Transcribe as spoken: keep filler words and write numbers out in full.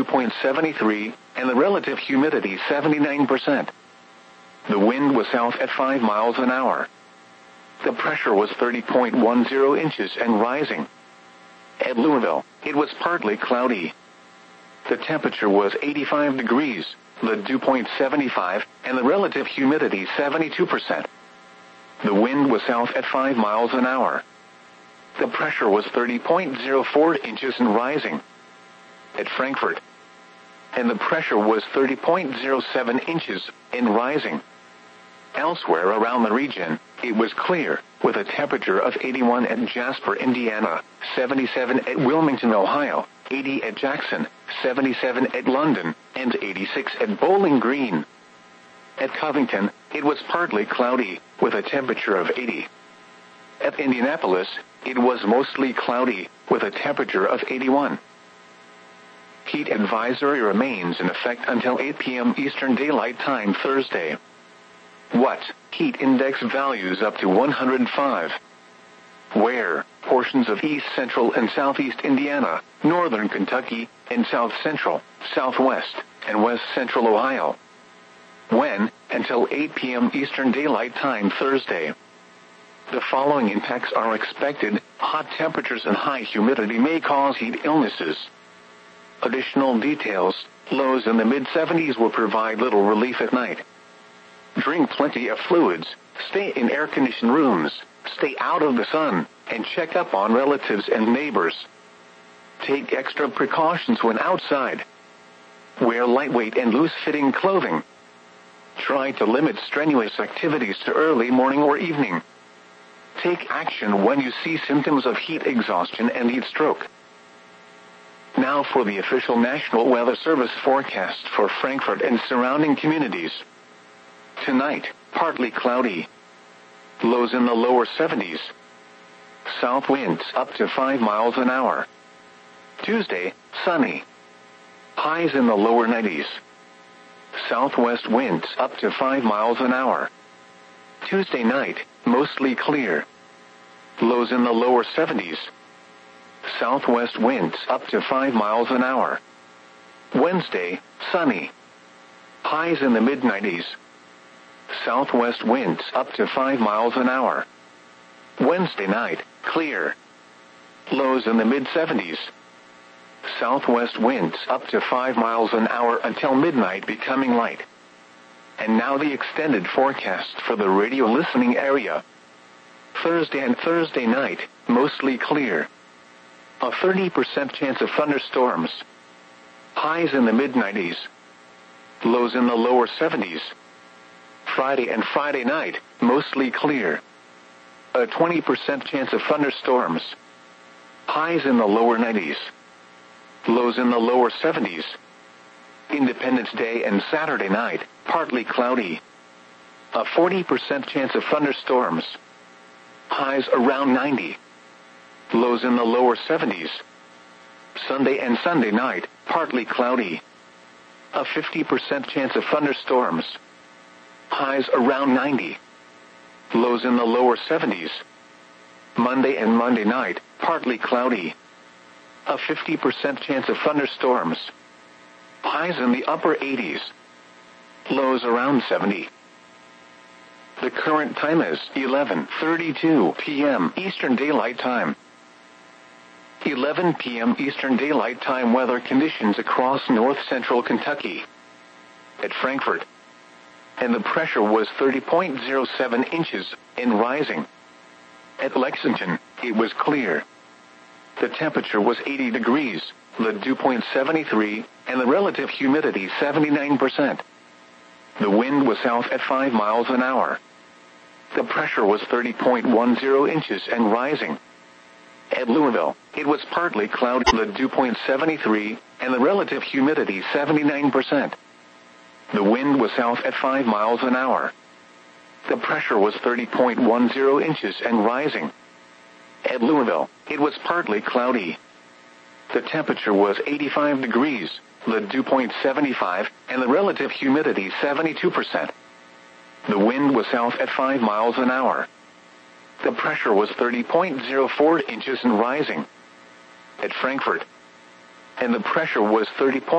point seven three, and the relative humidity seventy-nine percent. The wind was south at five miles an hour. The pressure was thirty point one zero inches and rising. At Louisville, it was partly cloudy. The temperature was eighty-five degrees, the dew point seventy-five, and the relative humidity seventy-two percent. The wind was south at five miles an hour. The pressure was thirty point zero four inches and rising. At Frankfort, and the pressure was thirty point zero seven inches and rising. Elsewhere around the region, it was clear, with a temperature of eighty-one at Jasper, Indiana, seventy-seven at Wilmington, Ohio, eighty at Jackson, seventy-seven at London, and eighty-six at Bowling Green. At Covington, it was partly cloudy, with a temperature of eighty. At Indianapolis, it was mostly cloudy, with a temperature of eighty-one. Heat advisory remains in effect until eight p m Eastern Daylight Time Thursday. What? Heat index values up to one hundred five. Where? Portions of east central and southeast Indiana, northern Kentucky, and south central, southwest, and west central Ohio. When? Until eight p m Eastern Daylight Time Thursday. The following impacts are expected. Hot temperatures and high humidity may cause heat illnesses. Additional details: lows in the mid seventies will provide little relief at night. Drink plenty of fluids, stay in air-conditioned rooms, stay out of the sun, and check up on relatives and neighbors. Take extra precautions when outside. Wear lightweight and loose-fitting clothing. Try to limit strenuous activities to early morning or evening. Take action when you see symptoms of heat exhaustion and heat stroke. Now for the official National Weather Service forecast for Frankfort and surrounding communities. Tonight, partly cloudy. Lows in the lower seventies. South winds up to five miles an hour. Tuesday, sunny. Highs in the lower nineties. Southwest winds up to five miles an hour. Tuesday night, mostly clear. Lows in the lower seventies. Southwest winds up to five miles an hour. Wednesday, sunny. Highs in the mid nineties. Southwest winds up to five miles an hour. Wednesday night, clear. Lows in the mid seventies. Southwest winds up to five miles an hour until midnight, becoming light. And now the extended forecast for the radio listening area. Thursday and Thursday night, mostly clear. A thirty percent chance of thunderstorms. Highs in the mid nineties. Lows in the lower seventies. Friday and Friday night, mostly clear. A twenty percent chance of thunderstorms. Highs in the lower nineties. Lows in the lower seventies. Independence Day and Saturday night, partly cloudy. A forty percent chance of thunderstorms. Highs around ninety. Lows in the lower seventies. Sunday and Sunday night, partly cloudy. A fifty percent chance of thunderstorms. Highs around ninety. Lows in the lower seventies. Monday and Monday night, partly cloudy. A fifty percent chance of thunderstorms. Highs in the upper eighties. Lows around seventy. The current time is eleven thirty-two p m Eastern Daylight Time. eleven p m Eastern Daylight Time weather conditions across north central Kentucky. At Frankfort, and the pressure was thirty point zero seven inches and rising. At Lexington, it was clear. The temperature was eighty degrees, the dew point seventy-three, and the relative humidity seventy-nine percent. The wind was south at five miles an hour. The pressure was thirty point one zero inches and rising. At Louisville, it was partly cloudy, the dew point seventy-three, and the relative humidity seventy-nine percent. The wind was south at five miles an hour. The pressure was thirty point one zero inches and rising. At Louisville, it was partly cloudy. The temperature was eighty-five degrees, the dew point seventy-five, and the relative humidity seventy-two percent. The wind was south at five miles an hour. The pressure was thirty point zero four inches and rising. At Frankfort, and the pressure was thirty point